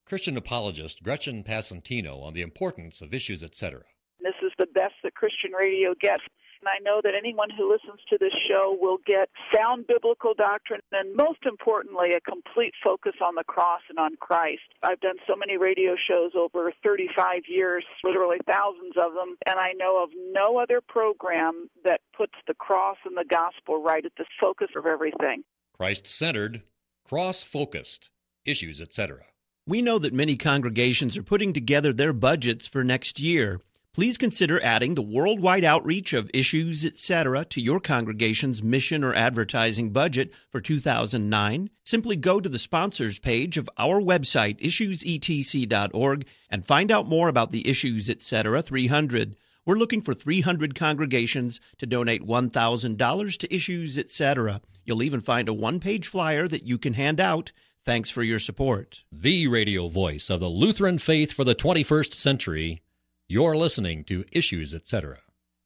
Christian apologist Gretchen Passantino on the importance of Issues, Etc. This is the best that Christian radio gets. And I know that anyone who listens to this show will get sound biblical doctrine and, most importantly, a complete focus on the cross and on Christ. I've done so many radio shows over 35 years, literally thousands of them, and I know of no other program that puts the cross and the gospel right at the focus of everything. Christ-centered, cross-focused, Issues, Etc. We know that many congregations are putting together their budgets for next year. Please consider adding the worldwide outreach of Issues, Etc. to your congregation's mission or advertising budget for 2009. Simply go to the sponsors page of our website, issuesetc.org, and find out more about the Issues, Etc. 300. We're looking for 300 congregations to donate $1,000 to Issues, Etc. You'll even find a one-page flyer that you can hand out. Thanks for your support. The radio voice of the Lutheran faith for the 21st century. You're listening to Issues, Etc.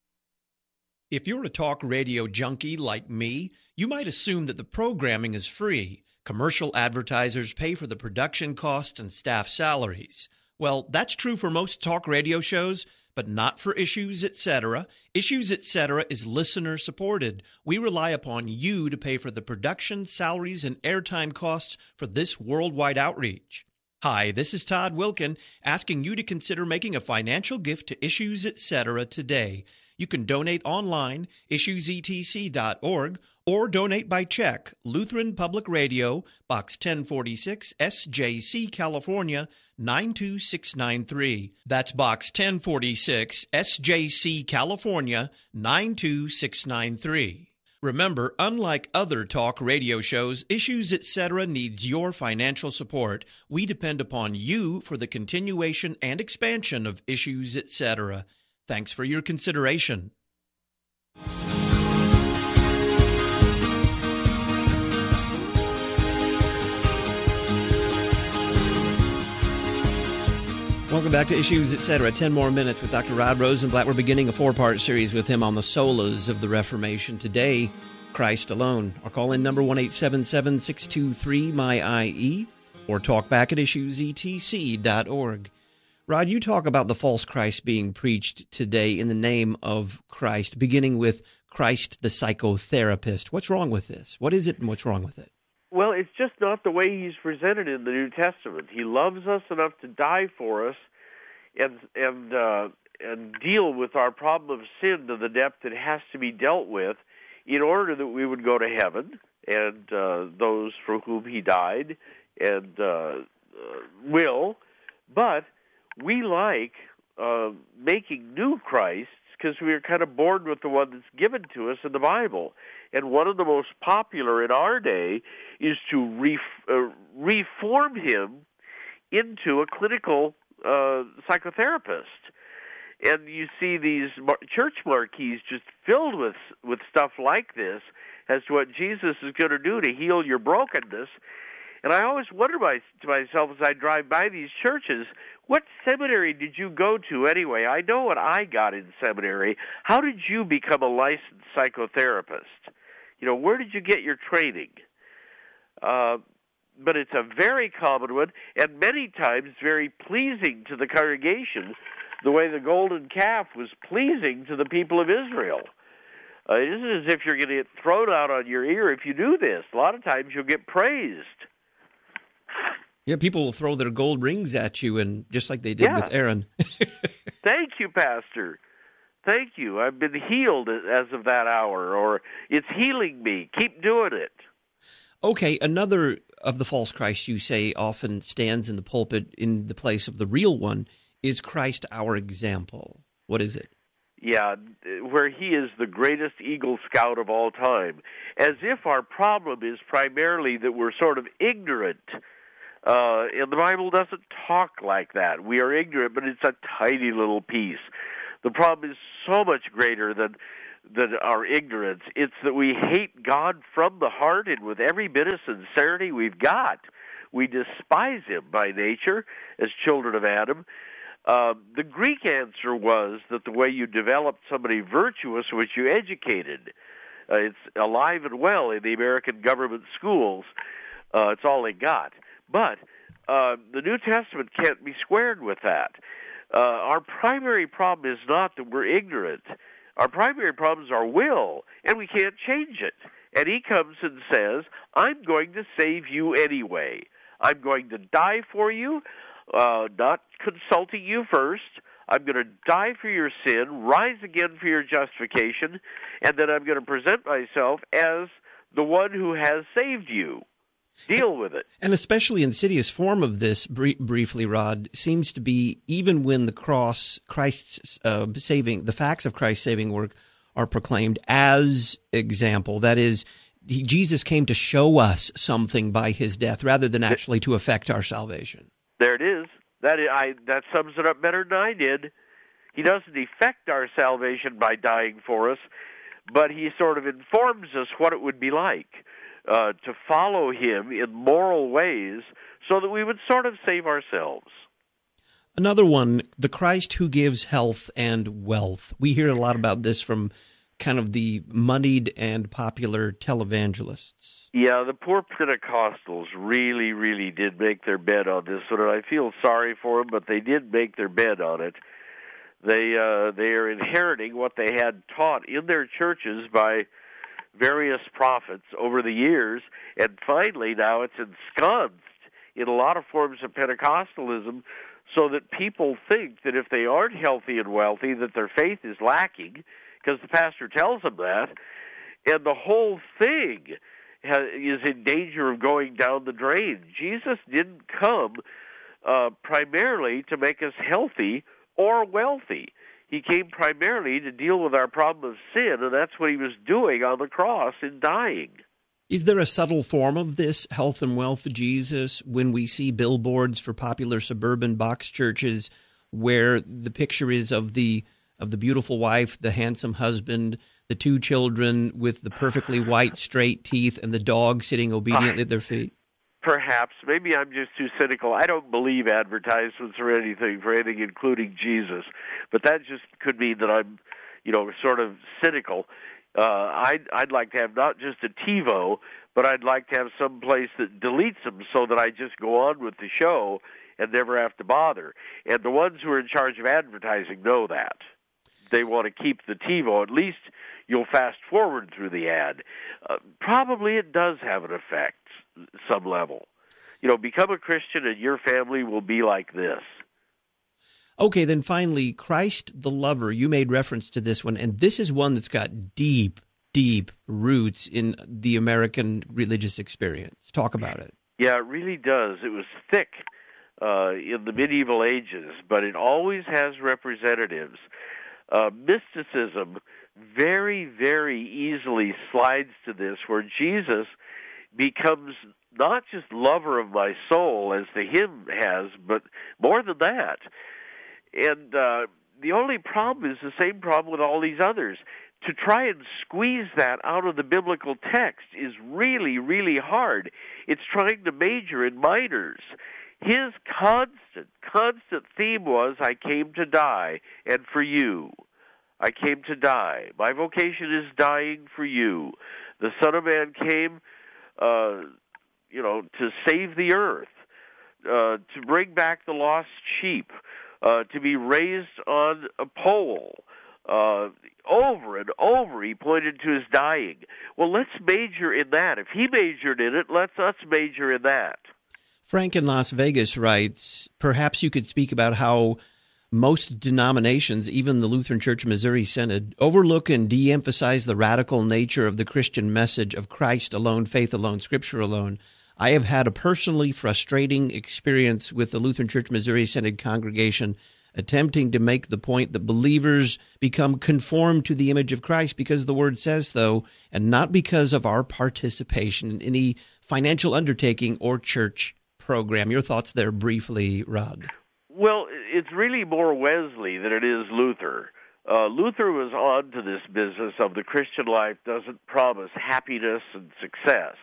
If you're a talk radio junkie like me, you might assume that the programming is free. Commercial advertisers pay for the production costs and staff salaries. Well, that's true for most talk radio shows, but not for Issues, Etc. Issues, Etc. is listener-supported. We rely upon you to pay for the production, salaries, and airtime costs for this worldwide outreach. Hi, this is Todd Wilkin, asking you to consider making a financial gift to Issues, Etc. today. You can donate online, issuesetc.org, or donate by check, Lutheran Public Radio, Box 1046, SJC, California, 92693. That's Box 1046, SJC, California, 92693. Remember, unlike other talk radio shows, Issues, Etc. needs your financial support. We depend upon you for the continuation and expansion of Issues, Etc. Thanks for your consideration. Welcome back to Issues, Etc. 10 more minutes with Dr. Rod Rosenblatt. We're beginning a four-part series with him on the solas of the Reformation. Today, Christ alone. Our call-in number 1-877-623-MY-IE or talk back at issuesetc.org. Rod, you talk about the false Christ being preached today in the name of Christ, beginning with Christ the psychotherapist. What's wrong with this? What is it and what's wrong with it? Well, it's just not the way he's presented in the New Testament. He loves us enough to die for us and deal with our problem of sin to the depth it has to be dealt with in order that we would go to heaven and those for whom he died and will. But we like making new Christs because we are kind of bored with the one that's given to us in the Bible. And one of the most popular in our day is to reform him into a clinical psychotherapist. And you see these church marquees just filled with stuff like this as to what Jesus is going to do to heal your brokenness. And I always wonder to myself as I drive by these churches, what seminary did you go to anyway? I know what I got in seminary. How did you become a licensed psychotherapist? You know, where did you get your training? But it's a very common one, and many times very pleasing to the congregation, the way the golden calf was pleasing to the people of Israel. It isn't as if you're going to get thrown out on your ear if you do this. A lot of times you'll get praised. Yeah, people will throw their gold rings at you, and just like they did with Aaron. Thank you, Pastor. Thank you. I've been healed as of that hour, or it's healing me. Keep doing it. Okay, another of the false Christ you say often stands in the pulpit in the place of the real one is Christ our example. What is it? Yeah, where he is the greatest Eagle Scout of all time. As if our problem is primarily that we're sort of ignorant. And the Bible doesn't talk like that. We are ignorant, but it's a tiny little piece. The problem is so much greater than our ignorance. It's that we hate God from the heart and with every bit of sincerity we've got. We despise him by nature as children of Adam. The Greek answer was that the way you developed somebody virtuous was you educated. It's alive and well in the American government schools. It's all they got. But the New Testament can't be squared with that. Our primary problem is not that we're ignorant. Our primary problem is our will, and we can't change it. And he comes and says, I'm going to save you anyway. I'm going to die for you, not consulting you first. I'm going to die for your sin, rise again for your justification, and then I'm going to present myself as the one who has saved you. Deal with it. And especially insidious form of this, briefly, Rod, seems to be even when the cross, Christ's the facts of Christ's saving work are proclaimed as example. That is, Jesus came to show us something by his death rather than actually to affect our salvation. There it is. That sums it up better than I did. He doesn't effect our salvation by dying for us, but he sort of informs us what it would be like to follow him in moral ways so that we would sort of save ourselves. Another one, the Christ who gives health and wealth. We hear a lot about this from kind of the moneyed and popular televangelists. Yeah, the poor Pentecostals really, really did make their bed on this one, and I feel sorry for them, but they did make their bed on it. They are inheriting what they had taught in their churches by various prophets over the years, and finally now it's ensconced in a lot of forms of Pentecostalism, so that people think that if they aren't healthy and wealthy, that their faith is lacking, because the pastor tells them that, and the whole thing is in danger of going down the drain. Jesus didn't come primarily to make us healthy or wealthy. He came primarily to deal with our problem of sin, and that's what he was doing on the cross in dying. Is there a subtle form of this health and wealth Jesus when we see billboards for popular suburban box churches where the picture is of the beautiful wife, the handsome husband, the two children with the perfectly white, straight teeth, and the dog sitting obediently at their feet? Perhaps. Maybe I'm just too cynical. I don't believe advertisements or anything for anything, including Jesus. But that just could mean that I'm, sort of cynical. I'd like to have not just a TiVo, but I'd like to have some place that deletes them so that I just go on with the show and never have to bother. And the ones who are in charge of advertising know that. They want to keep the TiVo. At least you'll fast forward through the ad. Probably it does have an effect, some level. Become a Christian and your family will be like this. Okay, then finally, Christ the Lover. You made reference to this one, and this is one that's got deep, deep roots in the American religious experience. Talk about it. Yeah, it really does. It was thick in the medieval ages, but it always has representatives. Mysticism very, very easily slides to this, where Jesus becomes not just lover of my soul, as the hymn has, but more than that. And the only problem is the same problem with all these others. To try and squeeze that out of the biblical text is really, really hard. It's trying to major in minors. His constant theme was, I came to die, and for you. I came to die. My vocation is dying for you. The Son of Man came, to save the earth, to bring back the lost sheep, to be raised on a pole. Over and over he pointed to his dying. Well, let's major in that. If he majored in it, let's us major in that. Frank in Las Vegas writes, perhaps you could speak about how most denominations, even the Lutheran Church Missouri Synod, overlook and de-emphasize the radical nature of the Christian message of Christ alone, faith alone, Scripture alone. I have had a personally frustrating experience with the Lutheran Church Missouri Synod congregation attempting to make the point that believers become conformed to the image of Christ because the Word says so, and not because of our participation in any financial undertaking or church program. Your thoughts there briefly, Rod? Well, it's really more Wesley than it is Luther. Luther was on to this business of the Christian life doesn't promise happiness and success.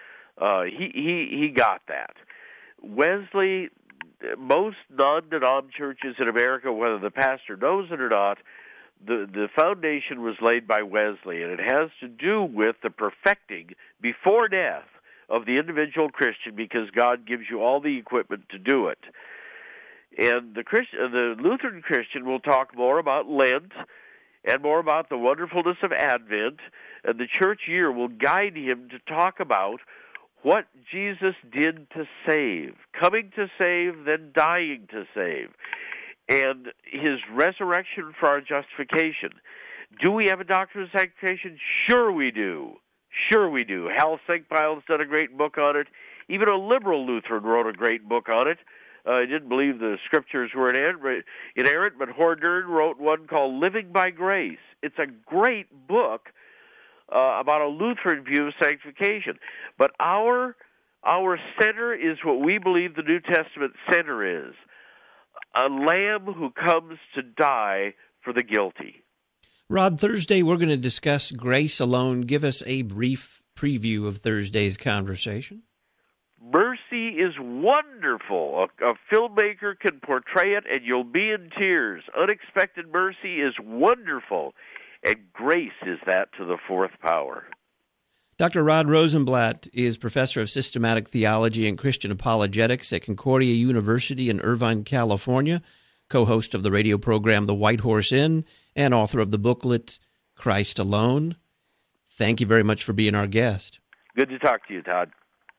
He got that. Wesley, most non-denom churches in America, whether the pastor knows it or not, the foundation was laid by Wesley, and it has to do with the perfecting before death of the individual Christian because God gives you all the equipment to do it. And the Lutheran Christian will talk more about Lent and more about the wonderfulness of Advent, and the church year will guide him to talk about what Jesus did to save, coming to save, then dying to save, and his resurrection for our justification. Do we have a doctrine of sanctification? Sure we do. Sure we do. Hal Senkbeil's done a great book on it. Even a liberal Lutheran wrote a great book on it. I didn't believe the scriptures were inerrant, but Hornern wrote one called Living by Grace. It's a great book about a Lutheran view of sanctification. But our center is what we believe the New Testament center is, a lamb who comes to die for the guilty. Rod, Thursday we're going to discuss grace alone. Give us a brief preview of Thursday's conversation. Mercy is wonderful. A filmmaker can portray it, and you'll be in tears. Unexpected mercy is wonderful, and grace is that to the fourth power. Dr. Rod Rosenblatt is professor of systematic theology and Christian apologetics at Concordia University in Irvine, California, co-host of the radio program The White Horse Inn, and author of the booklet Christ Alone. Thank you very much for being our guest. Good to talk to you, Todd.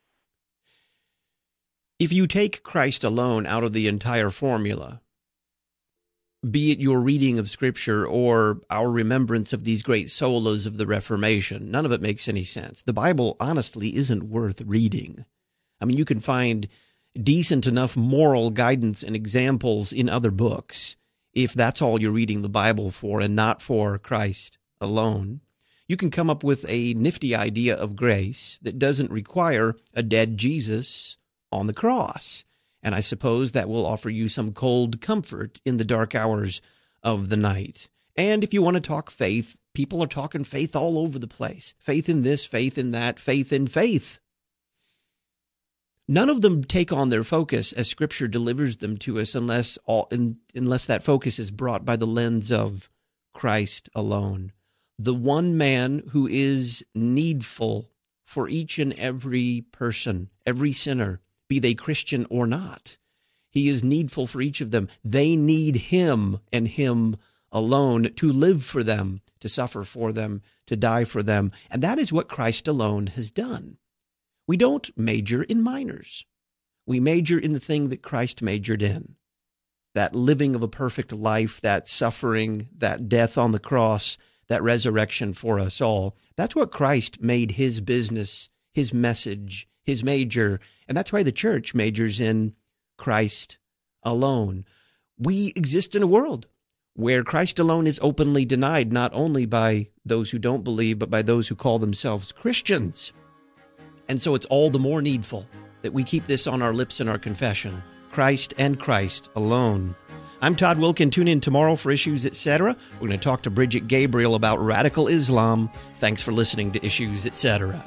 If you take Christ alone out of the entire formula, be it your reading of Scripture or our remembrance of these great solas of the Reformation, none of it makes any sense. The Bible, honestly, isn't worth reading. I mean, you can find decent enough moral guidance and examples in other books if that's all you're reading the Bible for and not for Christ alone. You can come up with a nifty idea of grace that doesn't require a dead Jesus on the cross. And I suppose that will offer you some cold comfort in the dark hours of the night. And if you want to talk faith, people are talking faith all over the place. Faith in this, faith in that, faith in faith. None of them take on their focus as Scripture delivers them to us unless that focus is brought by the lens of Christ alone. The one man who is needful for each and every person, every sinner, be they Christian or not. He is needful for each of them. They need him and him alone to live for them, to suffer for them, to die for them. And that is what Christ alone has done. We don't major in minors. We major in the thing that Christ majored in. That living of a perfect life, that suffering, that death on the cross, that resurrection for us all. That's what Christ made his business, his message, his major, and that's why the church majors in Christ alone. We exist in a world where Christ alone is openly denied, not only by those who don't believe, but by those who call themselves Christians. And so it's all the more needful that we keep this on our lips in our confession, Christ and Christ alone. I'm Todd Wilkin. Tune in tomorrow for Issues, Etc. We're going to talk to Bridget Gabriel about radical Islam. Thanks for listening to Issues, Etc.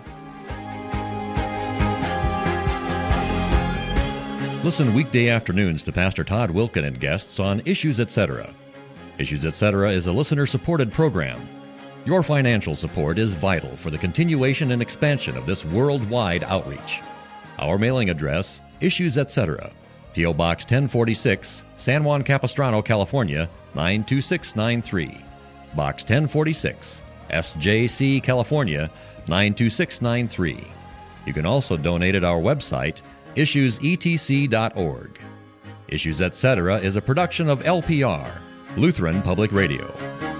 Listen weekday afternoons to Pastor Todd Wilkin and guests on Issues, Etc. Issues, Etc. is a listener-supported program. Your financial support is vital for the continuation and expansion of this worldwide outreach. Our mailing address, Issues, Etc., P.O. Box 1046, San Juan Capistrano, California, 92693. Box 1046, SJC, California, 92693. You can also donate at our website, issuesetc.org. Issues, Etc. is a production of LPR, Lutheran Public Radio.